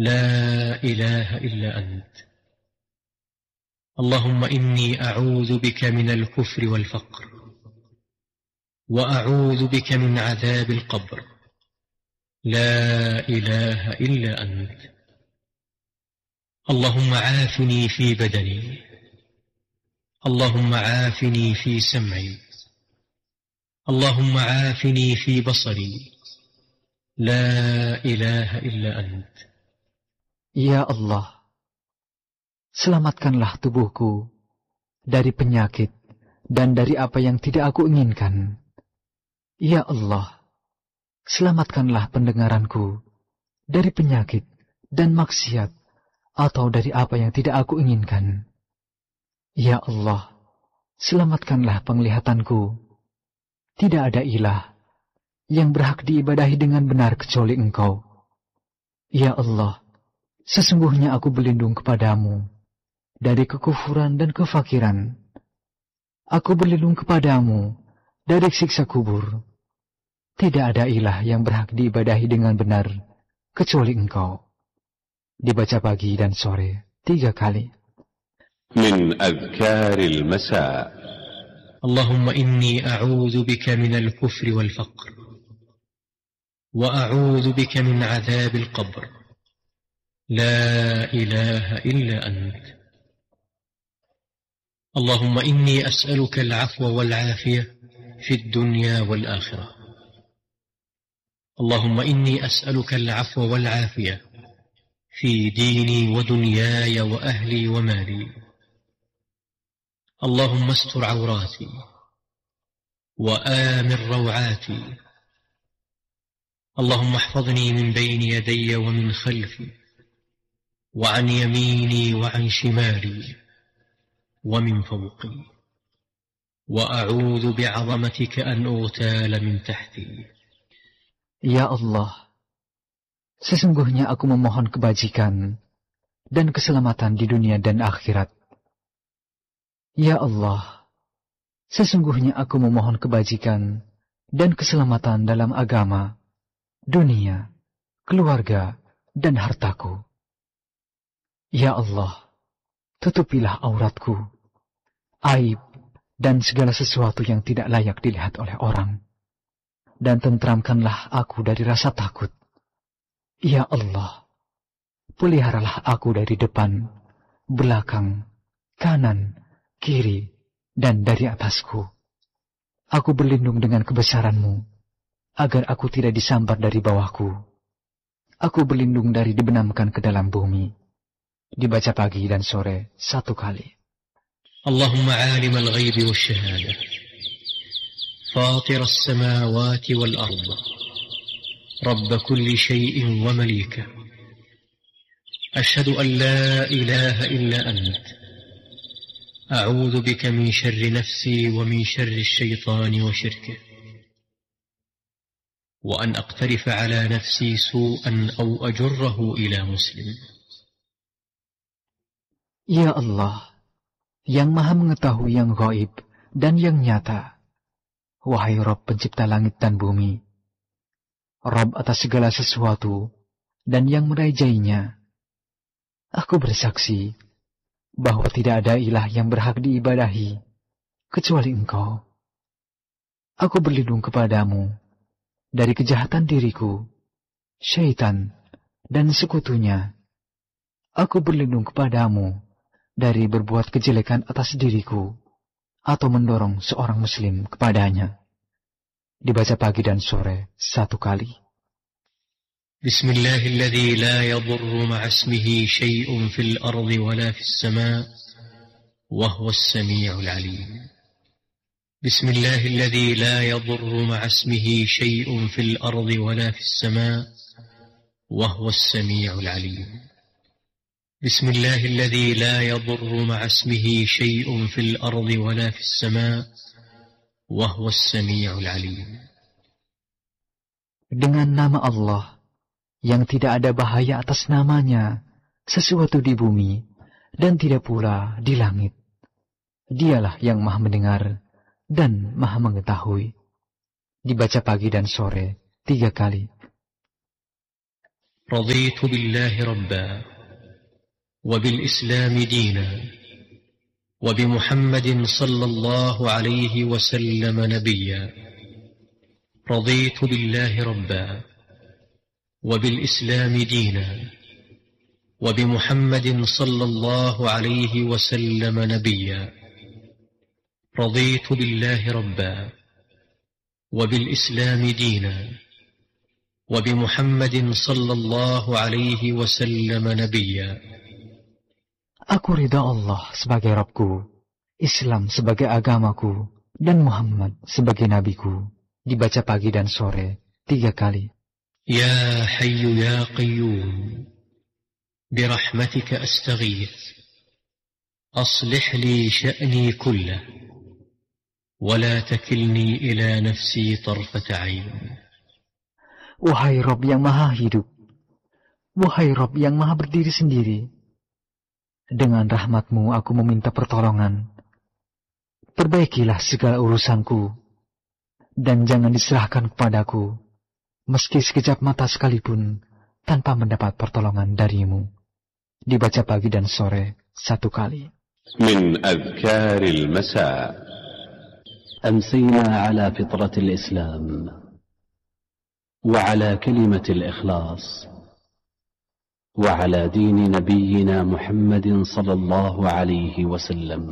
لا إله إلا أنت. اللهم إني أعوذ بك من الكفر والفقر، وأعوذ بك من عذاب القبر. لا إله إلا أنت. اللهم عافني في بدني، اللهم عافني في سمعي، اللهم عافني في بصري. لا إله إلا أنت. Ya Allah, selamatkanlah tubuhku dari penyakit dan dari apa yang tidak aku inginkan. Ya Allah, selamatkanlah pendengaranku dari penyakit dan maksiat atau dari apa yang tidak aku inginkan. Ya Allah, selamatkanlah penglihatanku. Tidak ada ilah yang berhak diibadahi dengan benar kecuali Engkau. Ya Allah, sesungguhnya aku berlindung kepadamu dari kekufuran dan kefakiran. Aku berlindung kepadamu dari siksa kubur. Tidak ada ilah yang berhak diibadahi dengan benar kecuali Engkau. Dibaca pagi dan sore 3 kali. من أذكار المساء. اللهم إني أعوذ بك من الكفر والفقر، وأعوذ بك من عذاب القبر. لا إله إلا أنت. اللهم إني أسألك العفو والعافية في الدنيا والآخرة. اللهم إني أسألك العفو والعافية في ديني ودنياي وأهلي ومالي. اللهم استر عوراتي وآمن روعاتي. اللهم احفظني من بين يدي ومن خلفي وعن يميني وعن شمالي ومن فوقي، وأعوذ بعظمتك أن أغتال من تحتي. Ya Allah, sesungguhnya aku memohon kebajikan dan keselamatan di dunia dan akhirat. Ya Allah, sesungguhnya aku memohon kebajikan dan keselamatan dalam agama, dunia, keluarga, dan hartaku. Ya Allah, tutupilah auratku, aib, dan segala sesuatu yang tidak layak dilihat oleh orang. Dan tentramkanlah aku dari rasa takut. Ya Allah, peliharalah aku dari depan, belakang, kanan, kiri, dan dari atasku. Aku berlindung dengan kebesaran-Mu, agar aku tidak disambar dari bawahku. Aku berlindung dari dibenamkan ke dalam bumi. Dibaca pagi dan sore 1 kali. Allahumma alim al-ghayb wa syahada, fatir as-samawati wal-ard, rabb kulli shay'in wa malika. Ashhadu an la ilaha illa ant. أعوذ بك من شر نفسي ومن شر الشيطان وشركه، وأن أقترف على نفسي سوءا أو أجره إلى مسلم. Ya Allah, yang maha mengetahui yang gaib dan yang nyata, wahai Rabb pencipta langit dan bumi, Rabb atas segala sesuatu dan yang merajainya, aku bersaksi bahwa tidak ada ilah yang berhak diibadahi kecuali Engkau. Aku berlindung kepadamu dari kejahatan diriku, syaitan, dan sekutunya. Aku berlindung kepadamu dari berbuat kejelekan atas diriku atau mendorong seorang muslim kepadanya. Dibaca pagi dan sore 1 kali. بسم الله الذي لا يضر مع اسمه شيء في الأرض ولا في السماء وهو السميع العليم. بسم الله الذي لا يضر مع اسمه شيء في الأرض ولا في السماء وهو السميع العليم. بسم الله الذي لا يضر مع اسمه شيء في الأرض ولا في السماء وهو السميع العليم. Dengan nama Allah yang tidak ada bahaya atas namanya sesuatu di bumi dan tidak pula di langit. Dialah yang maha mendengar dan maha mengetahui. Dibaca pagi dan sore 3 kali. رضيت بالله ربا وبالإسلام دينا وبمحمد صلى الله عليه وسلم نبيا رضيت بالله ربا وبالإسلام دينا وبمحمد صلى الله عليه وسلم نبيا رضيت بالله ربا وبالإسلام دينا وبمحمد صلى الله عليه وسلم نبيا. Aku ridha Allah sebagai Rabbku, Islam sebagai agamaku, dan Muhammad sebagai nabiku. Dibaca pagi dan sore 3 kali. Ya Hayyu Ya Qayyum, birahmatika astaghith, aslih li sya'ni kullah, wa la takilni ila nafsi tarfata 'ain. Wahai Rabb yang maha hidup, wahai Rabb yang maha berdiri sendiri, dengan rahmat-Mu aku meminta pertolongan. Perbaikilah segala urusanku, dan jangan diserahkan kepadaku, meski sekejap mata sekalipun, tanpa mendapat pertolongan dari-Mu. Dibaca pagi dan sore 1 kali. Min adhkaril masa. أمسينا على فطرة الإسلام وعلى كلمة الإخلاص وعلى دين نبينا محمد صلى الله عليه وسلم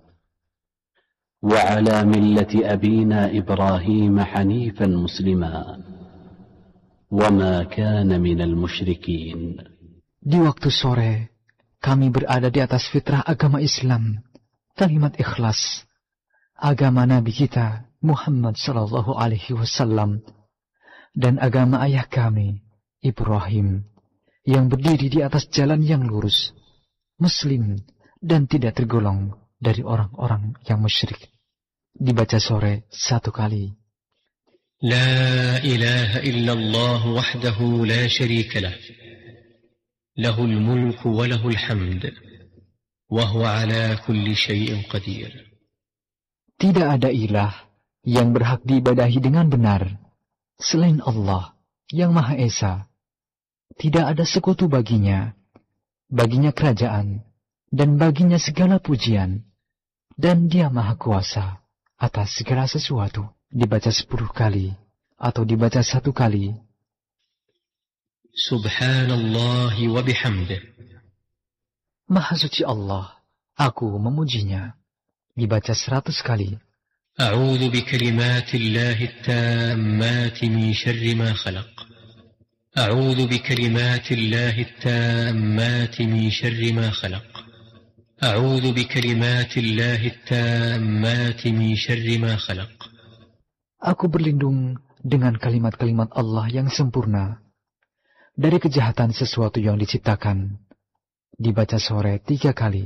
وعلى ملة أبينا إبراهيم حنيفا مسلما وما كان من المشركين. Di waktu sore, kami berada di atas fitrah agama Islam, kalimat ikhlas, agama Nabi kita Muhammad sallallahu alaihi wasallam, dan agama ayah kami Ibrahim, yang berdiri di atas jalan yang lurus, Muslim, dan tidak tergolong dari orang-orang yang musyrik. Dibaca sore 1 kali. La ilaha illallah wahdahu la syarika lah, lahul mulku wa lahul hamd, wa huwa ala kulli syai'in qadir. Tidak ada ilah yang berhak diibadahi dengan benar selain Allah yang Maha Esa. Tidak ada sekutu baginya, baginya kerajaan, dan baginya segala pujian, dan Dia Maha Kuasa atas segala sesuatu. Dibaca 10 kali atau dibaca 1 kali. Subhanallah wa bihamdih. Maha suci Allah, aku memujinya. Dibaca 100 kali. A'udzu bikalimatillahi at-tammati min syarri ma khalaq. A'udzu bikalimatillahi at-tammati min syarri ma khalaq. A'udzu bikalimatillahi at-tammati min syarri ma khalaq. Aku berlindung dengan kalimat-kalimat Allah yang sempurna dari kejahatan sesuatu yang diciptakan. Dibaca sore 3 kali.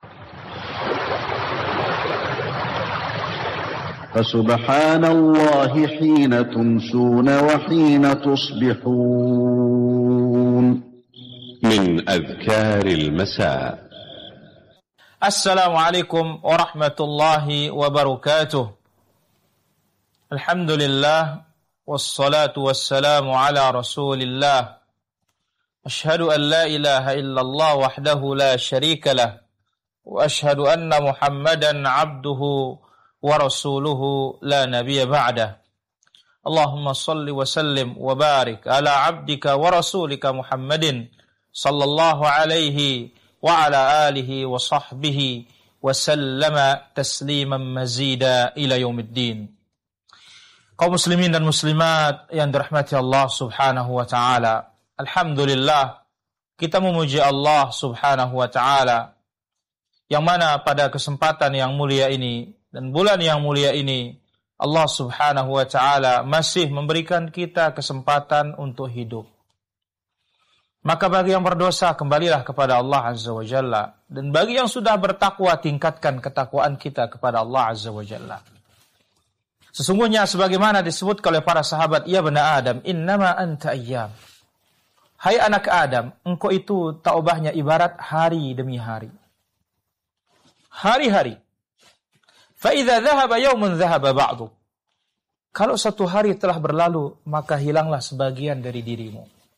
فسبحان الله حين تمسون وحين تصبحون. من أذكار المساء. السلام عليكم ورحمة الله وبركاته. الحمد لله والصلاة والسلام على رسول الله. أشهد أن لا إله إلا الله وحده لا شريك له وأشهد أن محمدا عبده ورسوله لا نبي بعده. اللهم صل وسلم وبارك على عبدك ورسولك محمد صلى الله عليه وعلى آله وصحبه وسلم تسليما مزيدا إلى يوم الدين. Kaum muslimin dan muslimat yang dirahmati Allah subhanahu wa ta'ala, alhamdulillah kita memuji Allah subhanahu wa ta'ala yang mana pada kesempatan yang mulia ini dan bulan yang mulia ini, Allah subhanahu wa ta'ala masih memberikan kita kesempatan untuk hidup. Maka bagi yang berdosa, kembalilah kepada Allah azza wa jalla. Dan bagi yang sudah bertakwa, tingkatkan ketakwaan kita kepada Allah azza wa jalla. Sesungguhnya sebagaimana disebut oleh para sahabat, ya bani Adam, innama anta ayyam. Hai anak Adam, engkau itu taubahnya ibarat hari demi hari. Hari-hari. فَإِذَا ذَهَبَ يَوْمٌ ذَهَبَ بَعْضُ. Kalau satu hari telah berlalu, maka hilanglah sebagian dari dirimu.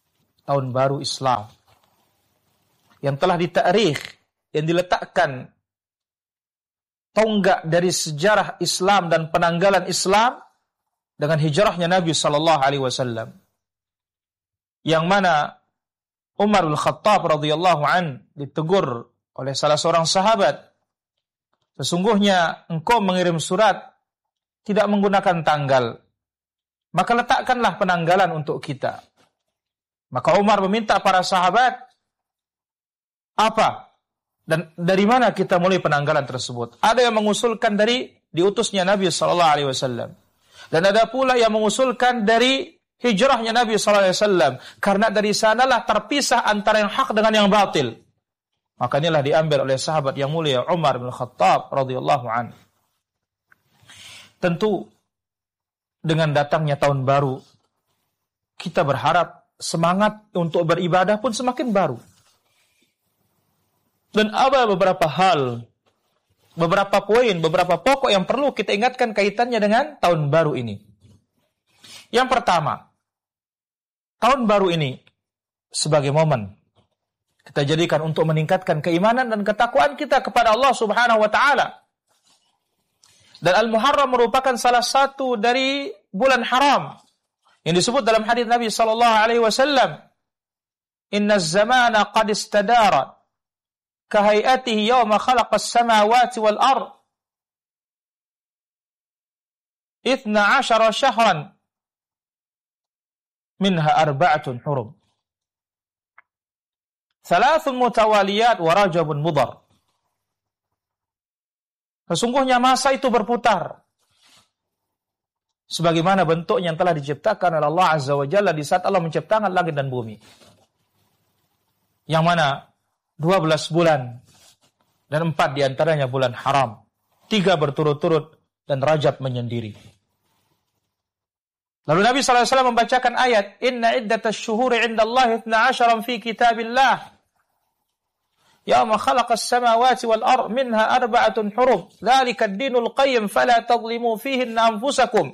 tahun baru Islam yang telah ditarikh, yang diletakkan tonggak dari sejarah Islam dan penanggalan Islam dengan hijrahnya Nabi sallallahu alaihi wasallam. Yang mana Umar bin Khattab radhiyallahu an ditegur oleh salah seorang sahabat, sesungguhnya engkau mengirim surat tidak menggunakan tanggal, maka letakkanlah penanggalan untuk kita. Maka Umar meminta para sahabat, apa dan dari mana kita mulai penanggalan tersebut? Ada yang mengusulkan dari diutusnya Nabi sallallahu alaihi wasallam, dan ada pula yang mengusulkan dari hijrahnya Nabi sallallahu alaihi wasallam, karena dari sanalah terpisah antara yang hak dengan yang batil. Maka inilah diambil oleh sahabat yang mulia Umar bin Khattab radhiyallahu anhu. Tentu dengan datangnya tahun baru, kita berharap semangat untuk beribadah pun semakin baru. Dan ada beberapa hal, beberapa poin, beberapa pokok yang perlu kita ingatkan kaitannya dengan tahun baru ini. Yang pertama, tahun baru ini sebagai momen kita jadikan untuk meningkatkan keimanan dan ketakwaan kita kepada Allah Subhanahu wa taala. Dan Al-Muharram merupakan salah satu dari bulan haram yang disebut dalam hadis Nabi sallallahu alaihi wasallam, "Inna az-zamana qad istadara kahayatihi yawma khalaqas samawati wal ard 12 syahran minha arba'atun hurum thalathun mutawaliyat wa rajabun mudhar." Sesungguhnya masa itu berputar sebagaimana bentuk yang telah diciptakan oleh Allah Azza wa Jalla di saat Allah menciptakan langit dan bumi, yang mana 12 bulan dan 4 diantaranya bulan haram, 3 berturut-turut dan Rajab menyendiri. Lalu Nabi SAW membacakan ayat, "Inna iddatash syuhuri 'indallahi 12 fi kitabillah yawma khalaqas samawati wal ard minha arba'atun hurum dzalika ad-dinul qayyim fala tadhlimu fihinna anfusakum."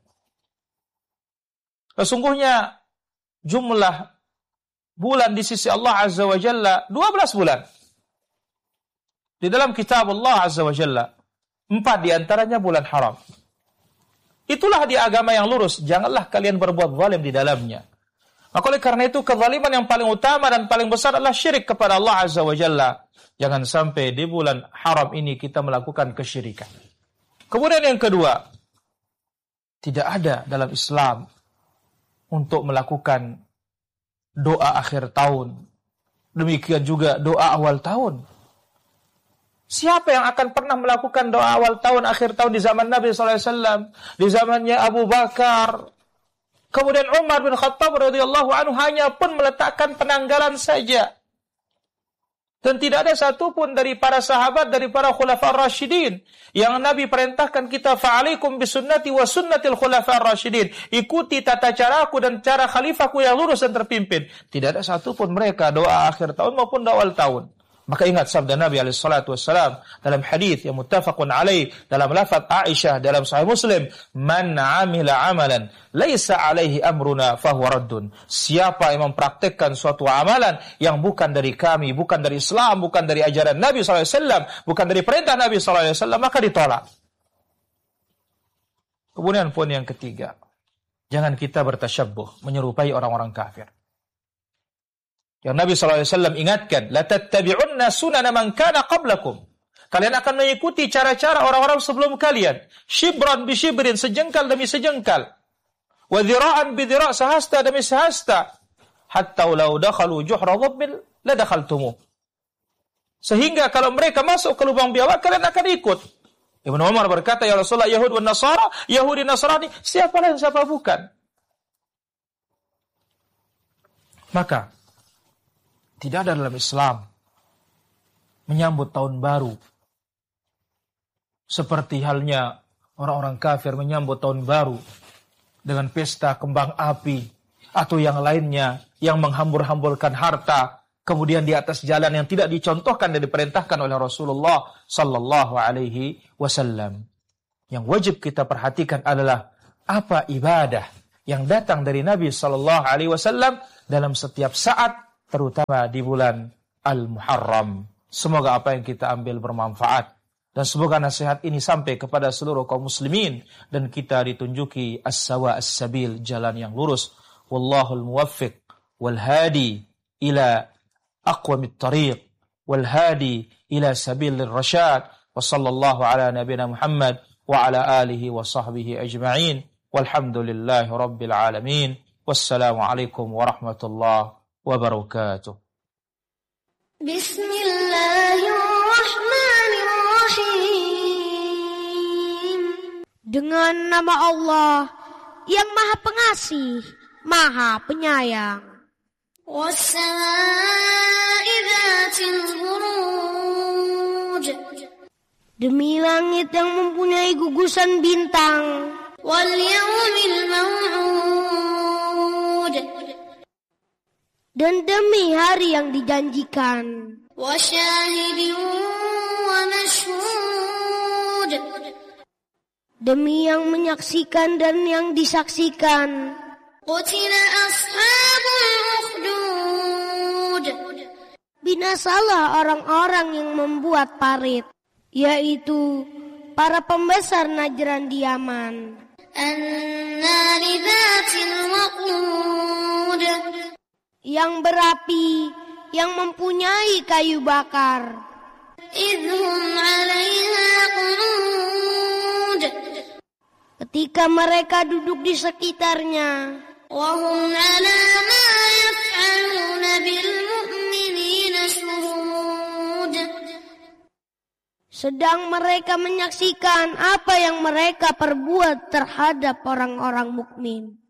Sesungguhnya jumlah bulan di sisi Allah Azza wa Jalla 12 bulan. Di dalam kitab Allah Azza wa Jalla 4 diantaranya bulan haram. Itulah di agama yang lurus, janganlah kalian berbuat zalim di dalamnya. Maka oleh karena itu kezaliman yang paling utama dan paling besar adalah syirik kepada Allah Azza wa Jalla. Jangan sampai di bulan haram ini kita melakukan kesyirikan. Kemudian yang kedua, tidak ada dalam Islam untuk melakukan doa akhir tahun. Demikian juga doa awal tahun. Siapa yang akan pernah melakukan doa awal tahun, akhir tahun di zaman Nabi SAW, di zamannya Abu Bakar, kemudian Umar bin Khattab radhiyallahu anhu hanya pun meletakkan penanggalan saja. Dan tidak ada satupun dari para sahabat, dari para khulafa ar-rasyidin yang Nabi perintahkan kita, fa'alaikum bisunnati wa sunnatil khulafa ar-rasyidin. Ikuti tata caraku dan cara khalifahku yang lurus dan terpimpin. Tidak ada satupun mereka doa akhir tahun maupun doa awal tahun. Maka ingat sabda Nabi SAW dalam hadis yang muttafaqun alaih, dalam lafaz Aisyah dalam Sahih Muslim, "Man 'amila 'amalan laisa 'alaihi amruna fahuwa raddun." Siapa yang mempraktikkan suatu amalan yang bukan dari kami, bukan dari Islam, bukan dari ajaran Nabi SAW, bukan dari perintah Nabi SAW, maka ditolak. Kemudian poin yang ketiga, jangan kita bertasyabbuh, menyerupai orang-orang kafir. Yang Nabi SAW ingatkan, la tattabi'unna sunana man kana qablakum. Kalian akan mengikuti cara-cara orang-orang sebelum kalian. Shibran bi shibrin, sejengkal demi sejengkal. Wa dhira'an bi dhira', sehasta demi sehasta. Hatta law dakhalu juhra dhabbin la dakhaltumuh. Sehingga kalau mereka masuk ke lubang biawak, kalian akan ikut. Ibnu Umar berkata, ya Rasulullah, Yahud dan Nasara, Yahudi Nasrani, siapa lain siapa bukan? Maka tidak ada dalam Islam menyambut tahun baru seperti halnya orang-orang kafir menyambut tahun baru dengan pesta kembang api atau yang lainnya yang menghambur-hamburkan harta kemudian di atas jalan yang tidak dicontohkan dan diperintahkan oleh Rasulullah sallallahu alaihi wasallam. Yang wajib kita perhatikan adalah apa ibadah yang datang dari Nabi sallallahu alaihi wasallam dalam setiap saat, terutama di bulan Al-Muharram. Semoga apa yang kita ambil bermanfaat. Dan semoga nasihat ini sampai kepada seluruh kaum muslimin. Dan kita ditunjuki as-sawa as-sabil, jalan yang lurus. Wallahul muwaffiq wal hadi ila aqwamit tariq wal hadi ila sabilir rasyad. Wa sallallahu ala nabiyina Muhammad wa ala alihi wa sahbihi ajma'in. Walhamdulillahi rabbil alamin. Wassalamualaikum warahmatullahi wabarakatuh. Bismillahirrahmanirrahim. Dengan nama Allah yang Maha Pengasih, Maha Penyayang. Wassama'i dzatil buruj. Demi langit yang mempunyai gugusan bintang. Wal yaumil maw'ud. Dan demi hari yang dijanjikan. Wa syahidin wa mashhud. Demi yang menyaksikan dan yang disaksikan. Qutila ashabul ukhdud. Binasalah orang-orang yang membuat parit, yaitu para pembesar Najran di Yaman. An-nari dzatil waqud. Yang berapi, yang mempunyai kayu bakar. Idhum 'alaiha qu'ud. Ketika mereka duduk di sekitarnya. Wa hum 'ala ma yaf'aluna bil mu'minina syuhud. Sedang mereka menyaksikan apa yang mereka perbuat terhadap orang-orang mukmin.